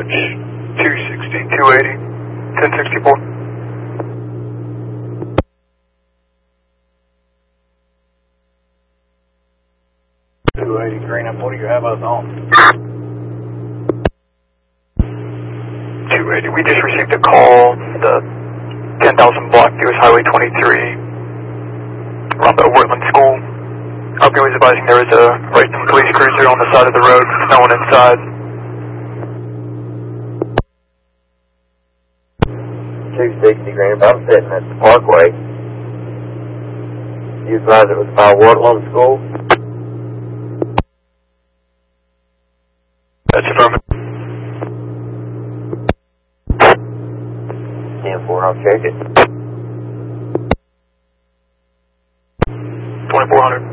dispatch 260, 280, 1064. 280 Greenup, what do you have us on? 280, we just received a call, the 10,000 block, US Highway 23, around the Woodland School. RP was advising there was a right police cruiser on the side of the road, no one inside. 260 Greenup, I'm sitting at the Parkway. You advised it was by Woodland School? That's affirmative. 10-4, I'll check it. 2400.